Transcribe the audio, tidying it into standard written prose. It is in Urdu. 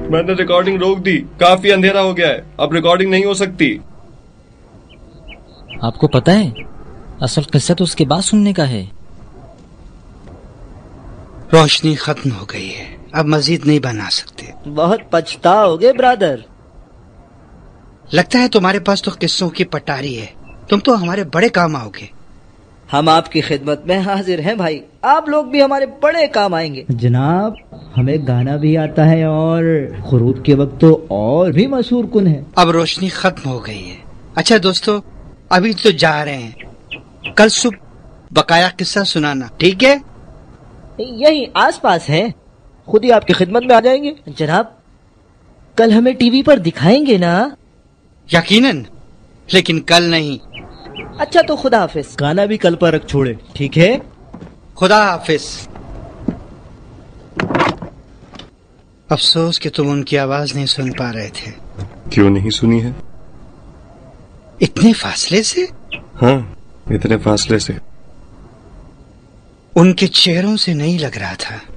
میں نے ریکارڈنگ روک دی. کافی اندھیرا ہو گیا ہے, اب ریکارڈنگ نہیں ہو سکتی. آپ کو پتہ ہے اصل قصہ تو اس کے بعد سننے کا ہے. روشنی ختم ہو گئی ہے, اب مزید نہیں بنا سکتے. بہت پچھتاؤ گے برادر. لگتا ہے تمہارے پاس تو قصوں کی پٹاری ہے. تم تو ہمارے بڑے کام آؤ گے. ہم آپ کی خدمت میں حاضر ہیں بھائی, آپ لوگ بھی ہمارے بڑے کام آئیں گے. جناب ہمیں گانا بھی آتا ہے اور خروج کے وقت تو اور بھی مشہور کن ہے. اب روشنی ختم ہو گئی ہے. اچھا دوستو, ابھی تو جا رہے ہیں, کل صبح بقایا قصہ سنانا, ٹھیک ہے؟ یہی آس پاس ہے, خود ہی آپ کی خدمت میں آ جائیں گے. جناب کل ہمیں ٹی وی پر دکھائیں گے نا؟ یقیناً, لیکن کل نہیں. اچھا تو خدا حافظ. گانا بھی کل پر رکھ چھوڑے, ٹھیک ہے؟ خدا حافظ. افسوس کہ تم ان کی آواز نہیں سن پا رہے تھے. کیوں نہیں سنی ہے؟ اتنے فاصلے سے؟ ہاں, اتنے فاصلے سے. ان کے چہروں سے نہیں لگ رہا تھا.